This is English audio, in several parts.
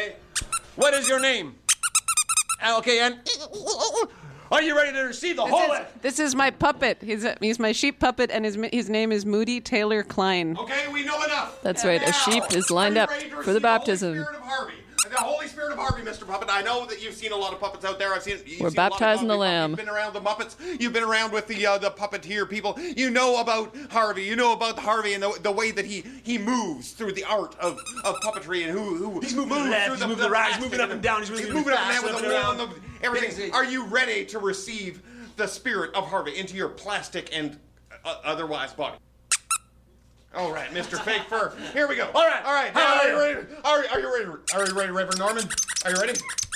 Okay. What is your name? Okay, and are you ready to receive the whole? This is my puppet. He's my sheep puppet, and his name is Moody Taylor Klein. Okay, we know enough. That's right. A sheep is lined up for the baptism. The Holy Spirit of Harvey, Mr. Puppet. I know that you've seen a lot of puppets out there. We're baptizing the lamb. You've been around the Muppets. You've been around with the puppeteer people. You know about Harvey. You know about Harvey and the way that he moves through the art of puppetry and who he's moving to the left, he's moving to the right, he's moving up and down, he's moving up and down with the wheel and everything. Are you ready to receive the spirit of Harvey into your plastic and otherwise body? All right, Mr. Fake Fur. Here we go. All right. Now, are you ready? Are you ready? Are you ready, Reverend Norman? Are you ready?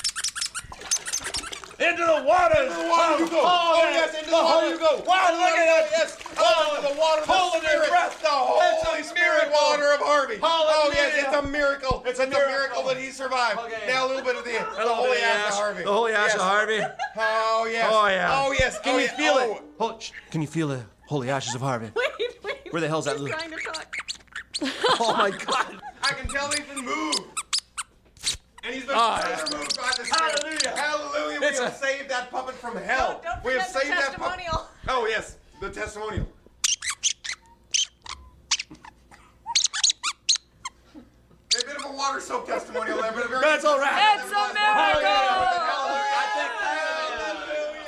Into the water! Into the water you go! Oh, yes, into the water you go! Wow, look at that! Yes! Oh, into the water of the Spirit! Breath, the Holy Spirit water of Harvey! Oh, yes, it's a miracle! It's a miracle that he survived! Okay. Now a little bit of the Holy Ash of Harvey. The Holy Ash of Harvey? Oh, yes! Oh, yeah! Oh, yes! Can you feel it? Can you feel the Holy Ashes of Harvey? Wait. Where the hell's that? He's trying to talk. Oh, my God! I can tell he's been moved! And he's been further moved by the Spirit. Hallelujah! Hallelujah! We have saved that puppet from hell. Don't we have forget saved the that puppet. testimonial. Oh yes, the testimonial. A bit of a water soak testimonial there, but a very. That's all right. It's a miracle!